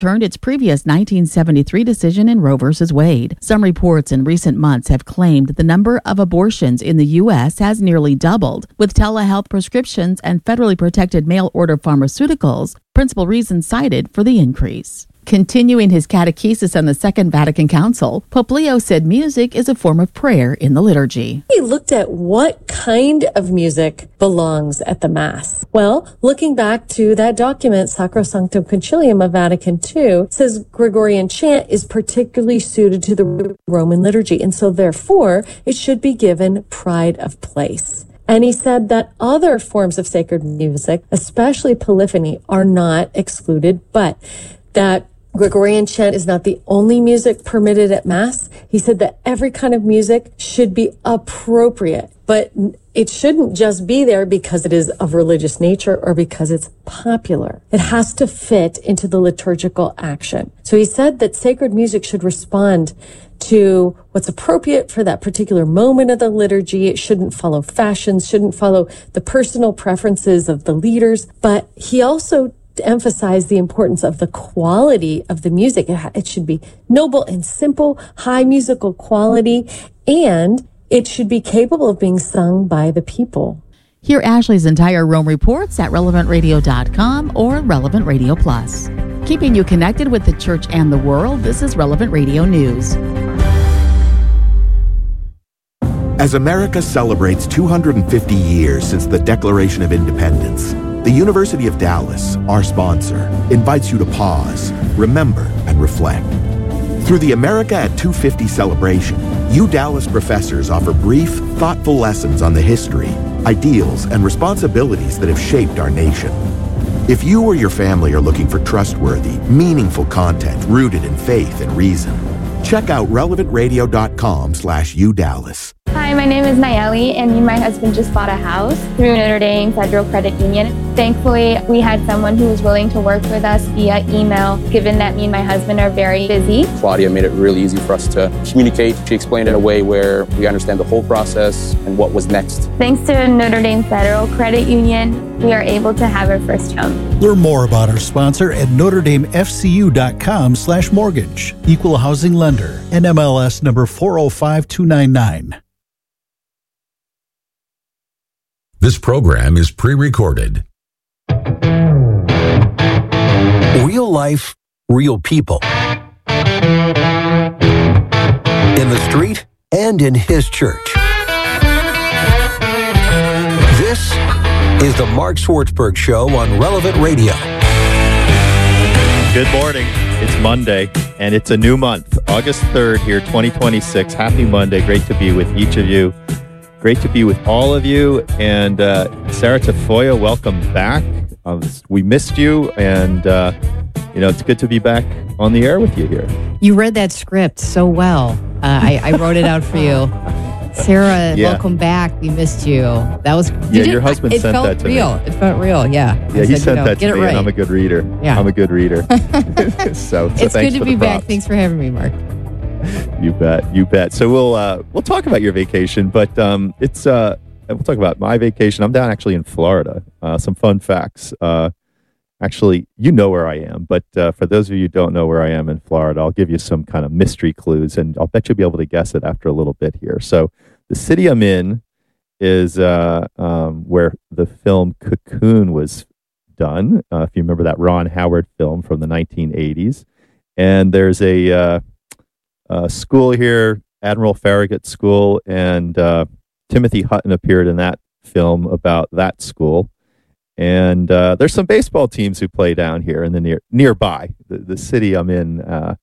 overturned its previous 1973 decision in Roe v. Wade. Some reports in recent months have claimed the number of abortions in the U.S. has nearly doubled, with telehealth prescriptions and federally protected mail-order pharmaceuticals principal reasons cited for the increase. Continuing his catechesis on the Second Vatican Council, Pope Leo said music is a form of prayer in the liturgy. He looked at what kind of music belongs at the Mass. Well, looking back to that document, Sacrosanctum Concilium of Vatican II, says Gregorian chant is particularly suited to the Roman liturgy, and so therefore it should be given pride of place. And he said that other forms of sacred music, especially polyphony, are not excluded, but that Gregorian chant is not the only music permitted at Mass. He said that every kind of music should be appropriate, but it shouldn't just be there because it is of religious nature or because it's popular. It has to fit into the liturgical action. So he said that sacred music should respond to what's appropriate for that particular moment of the liturgy. It shouldn't follow fashions, shouldn't follow the personal preferences of the leaders, but he also emphasize the importance of the quality of the music. It should be noble and simple, high musical quality, and it should be capable of being sung by the people. Hear Ashley's entire Rome reports at relevantradio.com or Relevant Radio Plus. Keeping you connected with the church and the world, this is Relevant Radio News. As America celebrates 250 years since the Declaration of Independence, the University of Dallas, our sponsor, invites you to pause, remember, and reflect. Through the America at 250 celebration, Dallas professors offer brief, thoughtful lessons on the history, ideals, and responsibilities that have shaped our nation. If you or your family are looking for trustworthy, meaningful content rooted in faith and reason, check out relevantradio.com/UDallas. Hi, my name is Nayeli, and me and my husband just bought a house through Notre Dame Federal Credit Union. Thankfully, we had someone who was willing to work with us via email, given that me and my husband are very busy. Claudia made it really easy for us to communicate. She explained it in a way where we understand the whole process and what was next. Thanks to Notre Dame Federal Credit Union, we are able to have our first home. Learn more about our sponsor at NotreDameFCU.com/mortgage. Equal housing lender. NMLS number 405299. This program is pre-recorded. Real life, real people. In the street and in his church. This is the Mark Swartzberg Show on Relevant Radio. Good morning. It's Monday, and it's a new month, August 3rd here, 2026. Happy Monday. Great to be with each of you. Great to be with all of you. And Sarah Tafoya, welcome back. We missed you, and it's good to be back on the air with you here. You read that script so well. I wrote it out for you. Sarah, welcome back. We missed you. That was your husband sent that to real. me. It felt real. Yeah. Yeah, he sent that to me, right. and I'm a good reader. Yeah. I'm a good reader. so it's good to be back. Props. Thanks for having me, Mark. You bet. So we'll talk about your vacation, but we'll talk about my vacation. I'm down actually in Florida. Some fun facts. Actually, you know where I am, but for those of you who don't know where I am in Florida, I'll give you some kind of mystery clues, and I'll bet you'll be able to guess it after a little bit here. So the city I'm in is where the film Cocoon was done. If you remember that Ron Howard film from the 1980s. And there's a school here, Admiral Farragut School, and Timothy Hutton appeared in that film about that school. And there's some baseball teams who play down here in the nearby. The city I'm in,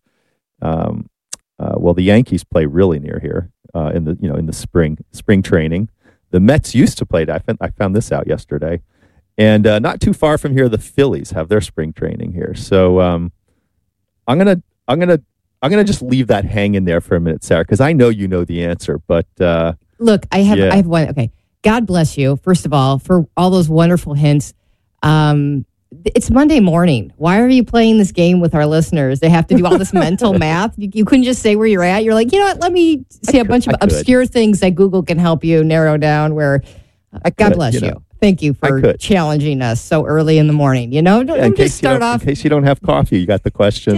the Yankees play really near here in the spring training. The Mets used to play. I found this out yesterday, and not too far from here, the Phillies have their spring training here. So I'm gonna just leave that hanging there for a minute, Sarah, because I know you know the answer. But look, I have one. Okay, God bless you, first of all, for all those wonderful hints. It's Monday morning. Why are you playing this game with our listeners? They have to do all this mental math. You couldn't just say where you're at. You're like, you know what? Let me say a bunch of obscure things that Google can help you narrow down. Where God bless you. Thank you for challenging us so early in the morning. Don't just start off. In case you don't have coffee, you got the question.